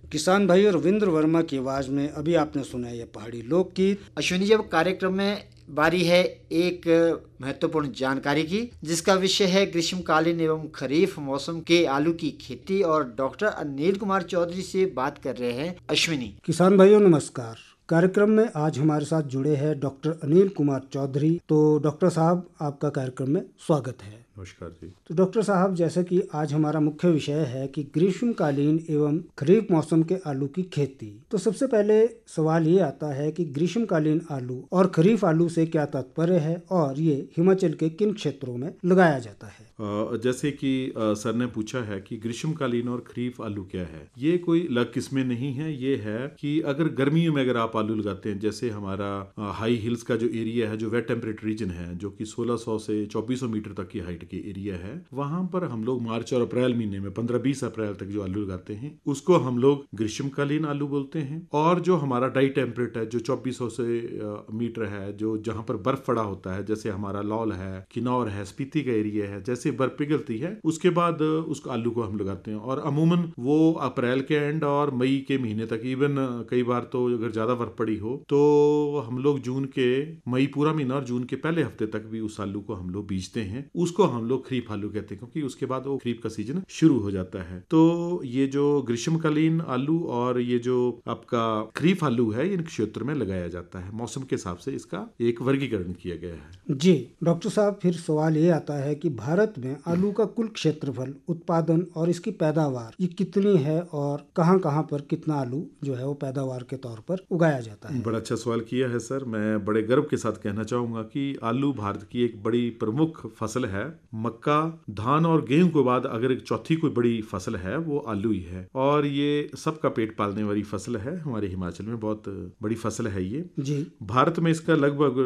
किसान भाई रविंद्र वर्मा की आवाज में अभी आपने सुना ये पहाड़ी लोकगीत। अश्विनी जी, अब कार्यक्रम में बारी है एक महत्वपूर्ण जानकारी की, जिसका विषय है ग्रीष्मकालीन एवं खरीफ मौसम के आलू की खेती, और डॉक्टर अनिल कुमार चौधरी से बात कर रहे हैं अश्विनी। किसान भाइयों नमस्कार। कार्यक्रम में आज हमारे साथ जुड़े हैं डॉक्टर अनिल कुमार चौधरी। तो डॉक्टर साहब, आपका कार्यक्रम में स्वागत है। नमस्कार जी। तो डॉक्टर साहब, जैसे कि आज हमारा मुख्य विषय है कि ग्रीष्मकालीन एवं खरीफ मौसम के आलू की खेती, तो सबसे पहले सवाल ये आता है कि ग्रीष्मकालीन आलू और खरीफ आलू से क्या तात्पर्य है और ये हिमाचल के किन क्षेत्रों में लगाया जाता है? जैसे कि सर ने पूछा है कि ग्रीष्मकालीन और खरीफ आलू क्या है, ये कोई अलग किस्में नहीं है। ये है कि अगर गर्मियों में अगर आप आलू लगाते हैं, जैसे हमारा हाई हिल्स का जो एरिया है, जो वेट टेम्परेट रीजन है, जो कि 1600 से 2400 मीटर तक की हाइट के एरिया है, वहां पर हम लोग मार्च और अप्रैल महीने में 15-20 अप्रैल तक जो आलू लगाते हैं उसको हम लोग ग्रीष्मकालीन आलू बोलते हैं। और जो हमारा डाई टेम्परेट है, जो 2400 से मीटर है, जो जहां पर बर्फ पड़ा होता है, जैसे हमारा लौल है, किन्नौर है, स्पीति का एरिया है, जैसे बर्फ पिघलती है उसके बाद उस आलू को हम लगाते हैं। और अमूमन वो अप्रैल के एंड और मई के महीने तक, इवन कई बार तो अगर ज्यादा बर्फ पड़ी हो तो हम लोग जून के, मई पूरा महीना और जून के पहले हफ्ते तक भी उस आलू को हम लोग बीजते हैं। उसको हम लोग खरीफ आलू कहते हैं, क्योंकि उसके बाद वो खरीफ का सीजन शुरू हो जाता है। तो ये जो ग्रीष्मकालीन आलू और ये जो आपका खरीफ आलू है, इन क्षेत्र में लगाया जाता है। मौसम के हिसाब से इसका एक वर्गीकरण किया गया है। जी डॉक्टर साहब, फिर सवाल ये आता है कि भारत में आलू का कुल क्षेत्रफल, उत्पादन और इसकी पैदावार ये कितनी है और कहां-कहां पर कितना आलू जो है वो पैदावार के तौर पर उगाया जाता है? बड़ा अच्छा सवाल किया है सर। मैं बड़े गर्व के साथ कहना चाहूंगा कि आलू भारत की एक बड़ी प्रमुख फसल है। मक्का, धान और गेहूं के बाद अगर एक चौथी कोई बड़ी फसल है वो आलू ही है, और ये सबका पेट पालने वाली फसल है। हमारे हिमाचल में बहुत बड़ी फसल है ये। जी। भारत में इसका लगभग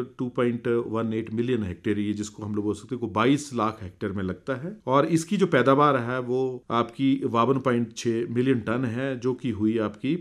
2.18 मिलियन हेक्टेयर, ये जिसको हम लोग बोल सकते हैं 22 लाख हेक्टेयर में लगता है। और इसकी जो पैदावार है वो आपकी 52.6 मिलियन टन है, जो कि हुई आपकी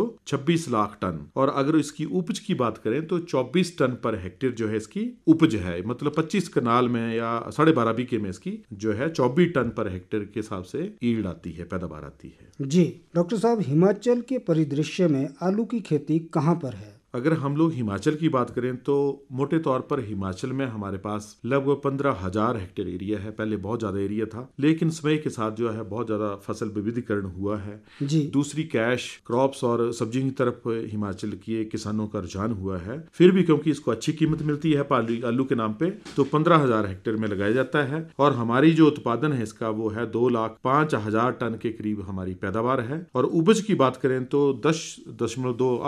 526 लाख टन। और अगर इसकी उपज की बात करें तो 24 टन पर हेक्टेयर जो है इसकी उपज है। मतलब 25 कनाल में या 12.5 बीघे में इसकी जो है 24 टन पर हेक्टेयर के हिसाब से ईल्ड आती है, पैदावार आती है। जी डॉक्टर साहब, हिमाचल के परिदृश्य में आलू की खेती कहाँ पर है? अगर हम लोग हिमाचल की बात करें तो मोटे तौर पर हिमाचल में हमारे पास लगभग 15,000 हेक्टेयर एरिया है। पहले बहुत ज्यादा एरिया था, लेकिन समय के साथ जो है बहुत ज्यादा फसल विविधीकरण हुआ है। जी। दूसरी कैश क्रॉप्स और सब्जियों की तरफ हिमाचल के किसानों का रुझान हुआ है। फिर भी क्योंकि इसको अच्छी कीमत मिलती है आलू के नाम पे, तो 15,000 हेक्टेयर में लगाया जाता है। और हमारी जो उत्पादन है इसका वो है 2,05,000 टन के करीब हमारी पैदावार है। और उपज की बात करें तो 10.2